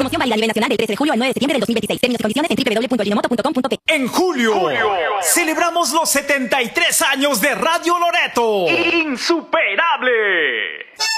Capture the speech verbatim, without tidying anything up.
Promoción válida a nivel nacional del trece de julio al nueve de septiembre del dos mil veintiséis. Términos y condiciones en doble u doble u doble u punto ginomoto punto com punto pe. En julio, julio, celebramos los setenta y tres años de Radio Loreto. ¡Insuperable!